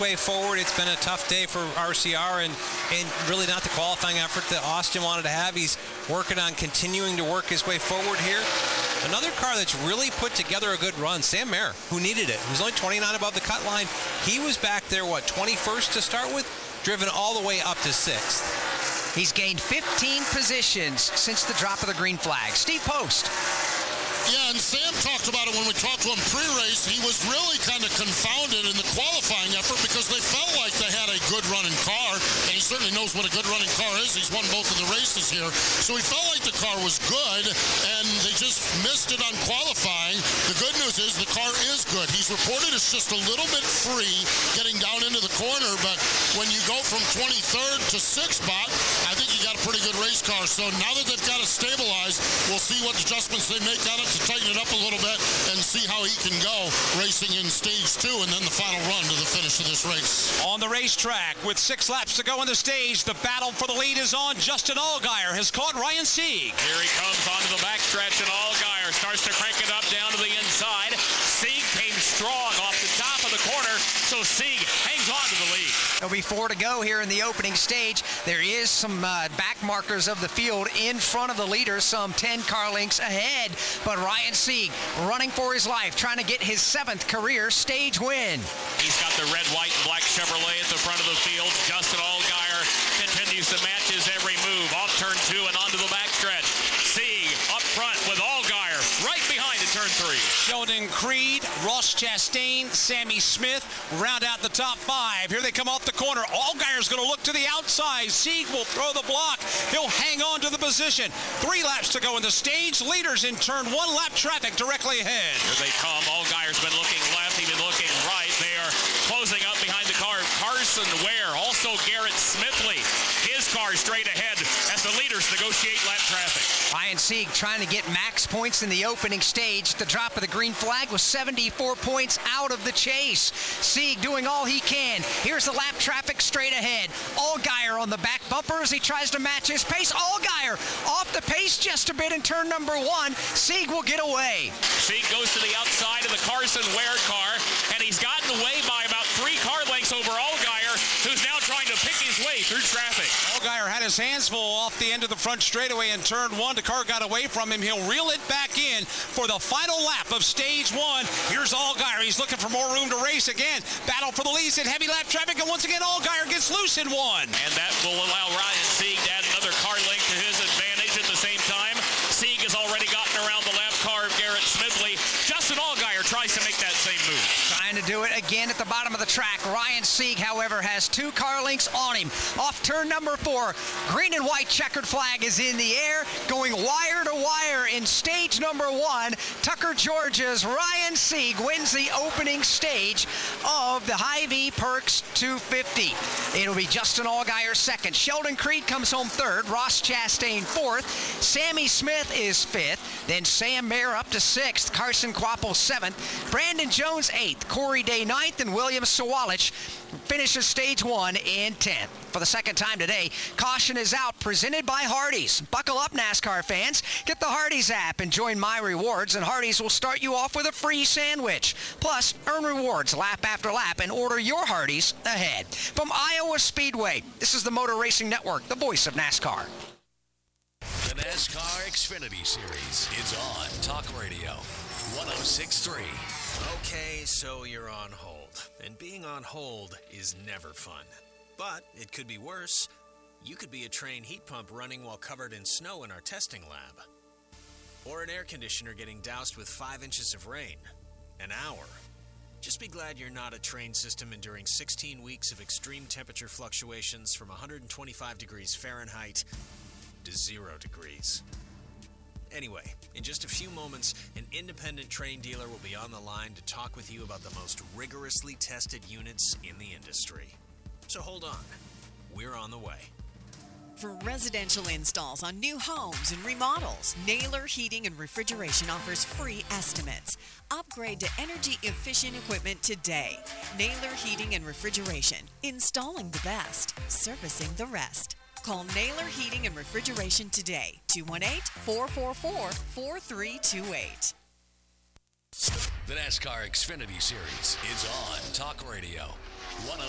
way forward. It's been a tough day for RCR and really not the qualifying effort that Austin wanted to have. He's working on continuing to work his way forward here. Another car that's really put together a good run, Sam Mayer, who needed it. He was only 29 above the cut line. He was back there, 21st to start with, driven all the way up to 6th. He's gained 15 positions since the drop of the green flag. Steve Post. Yeah, and Sam talked about it when we talked to him pre-race. He was really kind of confounded in the qualifying effort because they felt like they had a good running car, and he certainly knows what a good running car is. He's won both of the races here. So he felt like the car was good, and they just missed it on qualifying. The good news is the car is good. He's reported it's just a little bit free getting down into the corner, but when you go from 23rd to 6th spot, I think you got a pretty good race car. So now that they've got it stabilized, we'll see what adjustments they make on it to tighten it up a little bit and see how he can go racing in stage 2 and then the final run to the finish of this race. On the racetrack with 6 laps to go on the stage, the battle for the lead is on. Justin Allgaier has caught Ryan Sieg. Here he comes onto the backstretch, and Allgaier starts to crank it up down to the inside. Sieg came strong off the top of the corner, so Sieg hangs on to the lead. There'll be 4 to go here in the opening stage. There is some back markers of the field in front of the leaders, some 10 car lengths ahead. But Ryan Sieg running for his life, trying to get his 7th career stage win. He's got the red, white, and black Chevrolet at the front of the field. Justin Allgaier continues to match his every move. Off turn 2 and onto the backstretch. Sieg up front with Allgaier right behind at turn 3. Sheldon Creed, Ross Chastain, Sammy Smith round out the top 5. Here they come off the corner. Allgaier's going to look to the outside. Sieg will throw the block. He'll hang on to the position. 3 laps to go in the stage. Leaders in turn 1. Lap traffic directly ahead. Here they come. Allgaier's been looking left. He's been looking right. They are closing up behind the car of Carson Ware. Also Garrett Smithley. His car straight ahead as the leaders negotiate lap traffic. Ryan Sieg trying to get max points in the opening stage. The drop of the green flag was 74 points out of the chase. Sieg doing all he can. Here's the lap traffic straight ahead. Allgaier on the back bumper as he tries to match his pace. Allgaier off the pace just a bit in turn number 1. Sieg will get away. Sieg goes to the outside of the Carson Ware car, and he's gotten away by about 3 car lengths over Allgaier, who's now trying to pick his way through traffic. Allgaier had his hands full off the end of the front straightaway in turn 1. The car got away from him. He'll reel it back in for the final lap of stage 1. Here's Allgaier. He's looking for more room to race again. Battle for the lead in heavy lap traffic, and once again Allgaier gets loose in 1. And that will allow Ryan Sieg to add another car length to his advantage. At the same time, Sieg has already gotten around the lap car of Garrett Smithley. Justin Allgaier tries to make that same move. Trying to do it again at the bottom of the track. Ryan Sieg, however, has 2 car lengths on him. Off turn number 4, green and white checkered flag is in the air, going wire to wire in stage number 1. Tucker, Georgia's Ryan Sieg wins the opening stage of the Hy-Vee Perks 250. It'll be Justin Allgaier 2nd. Sheldon Creed comes home 3rd. Ross Chastain 4th. Sammy Smith is 5th. Then Sam Mayer up to 6th. Carson Quapple 7th. Brandon Jones 8th. Corey Day 9th. And William Sawalich finishes stage 1 in 10th. For the 2nd time today, caution is out, presented by Hardee's. Buckle up, NASCAR fans. Get the Hardee's app and join My Rewards, and Hardee's will start you off with a free sandwich. Plus, earn rewards lap after lap and order your Hardee's ahead. From Iowa Speedway, this is the Motor Racing Network, the voice of NASCAR. The NASCAR Xfinity Series is on Talk Radio 106.3. Okay, so you're on hold. And being on hold is never fun. But it could be worse. You could be a train heat pump running while covered in snow in our testing lab. Or an air conditioner getting doused with 5 inches of rain. An hour. Just be glad you're not a train system enduring 16 weeks of extreme temperature fluctuations from 125 degrees Fahrenheit to 0 degrees. Anyway, in just a few moments, an independent train dealer will be on the line to talk with you about the most rigorously tested units in the industry. So hold on. We're on the way. For residential installs on new homes and remodels, Naylor Heating and Refrigeration offers free estimates. Upgrade to energy-efficient equipment today. Naylor Heating and Refrigeration. Installing the best. Servicing the rest. Call Naylor Heating and Refrigeration today. 218-444-4328. The NASCAR Xfinity Series is on Talk Radio